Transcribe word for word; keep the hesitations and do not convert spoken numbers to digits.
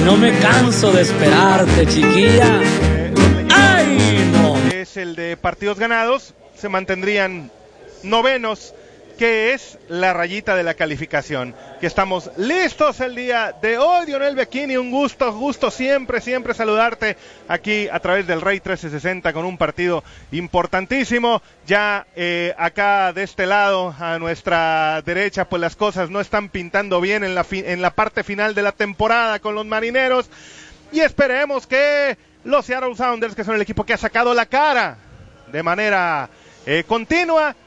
no me canso de esperarte, chiquilla. ¡Ay, no! Es el de partidos ganados, se mantendrían novenos, que es la rayita de la calificación. Que estamos listos el día de hoy, Dionel Becchini, un gusto, gusto siempre, siempre saludarte aquí a través del Rey trescientos sesenta con un partido importantísimo. Ya eh, acá de este lado, a nuestra derecha, pues las cosas no están pintando bien en la, fi- en la parte final de la temporada con los Marineros, y esperemos que los Seattle Sounders, que son el equipo que ha sacado la cara de manera eh, continua,